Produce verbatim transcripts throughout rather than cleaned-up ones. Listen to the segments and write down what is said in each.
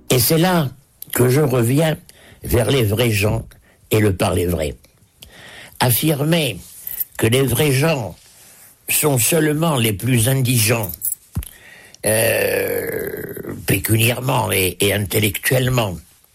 Et c'est là que je reviens vers les vrais gens et le parler vrai. Affirmer que les vrais gens sont seulement les plus indigents, euh, pécuniairement et, et intellectuellement,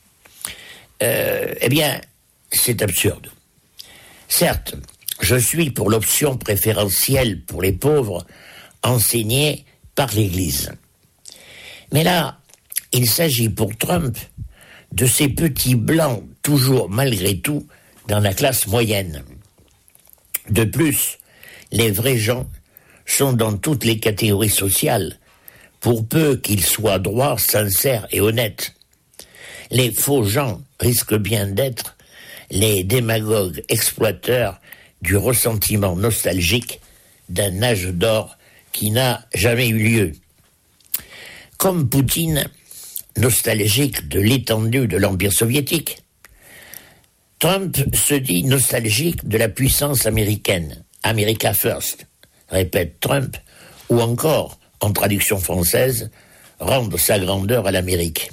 euh, eh bien, c'est absurde. Certes, je suis pour l'option préférentielle pour les pauvres enseignée par l'Église. Mais là, il s'agit pour Trump de ces petits blancs, toujours malgré tout, dans la classe moyenne. De plus, les vrais gens sont dans toutes les catégories sociales, pour peu qu'ils soient droits, sincères et honnêtes. Les faux gens risquent bien d'être les démagogues exploiteurs du ressentiment nostalgique d'un âge d'or qui n'a jamais eu lieu. Comme Poutine, nostalgique de l'étendue de l'Empire soviétique, Trump se dit nostalgique de la puissance américaine, America First, répète Trump, ou encore, en traduction française, rendre sa grandeur à l'Amérique.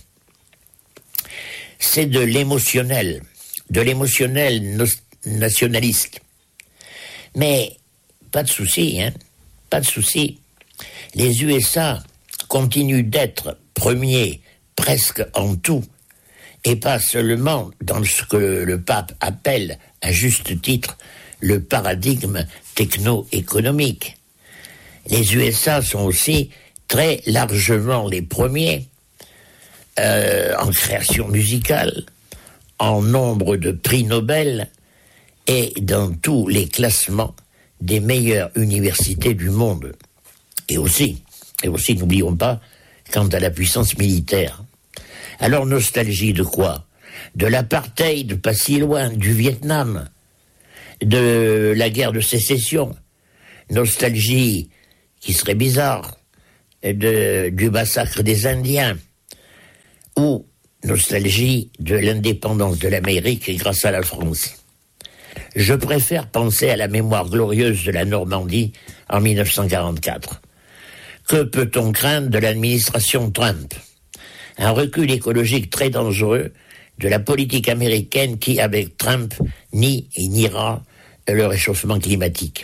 C'est de l'émotionnel, de l'émotionnel no- nationaliste. Mais pas de souci, hein, pas de souci. Les U S A continuent d'être premiers presque en tout, et pas seulement dans ce que le pape appelle, à juste titre, le paradigme techno-économique. Les U S A sont aussi très largement les premiers euh, en création musicale, en nombre de prix Nobel et dans tous les classements des meilleures universités du monde. Et aussi, et aussi, n'oublions pas, quant à la puissance militaire. Alors, nostalgie de quoi? De l'apartheid, pas si loin, du Vietnam, de la guerre de sécession. Nostalgie, qui serait bizarre, de, du massacre des Indiens. Ou nostalgie de l'indépendance de l'Amérique grâce à la France. Je préfère penser à la mémoire glorieuse de la Normandie en mille neuf cent quarante-quatre. Que peut-on craindre de l'administration Trump? Un recul écologique très dangereux de la politique américaine qui, avec Trump, nie et niera le réchauffement climatique.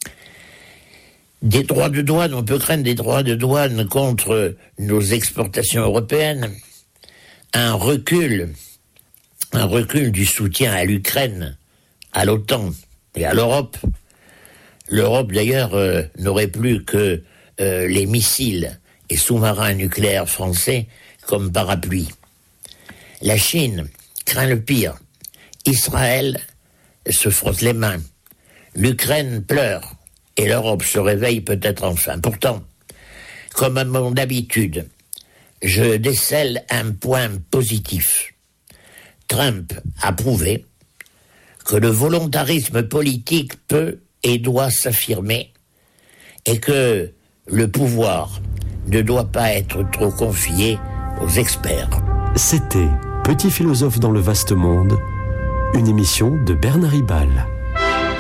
Des droits de douane, on peut craindre des droits de douane contre nos exportations européennes. Un recul, un recul du soutien à l'Ukraine, à l'OTAN et à l'Europe. L'Europe, d'ailleurs, euh, n'aurait plus que euh, les missiles et sous-marins nucléaires français comme parapluie. La Chine craint le pire. Israël se frotte les mains. L'Ukraine pleure. Et l'Europe se réveille peut-être enfin. Pourtant, comme à mon habitude, je décèle un point positif. Trump a prouvé que le volontarisme politique peut et doit s'affirmer et que le pouvoir ne doit pas être trop confié aux experts. C'était Petit philosophe dans le vaste monde, une émission de Bernard Ribal.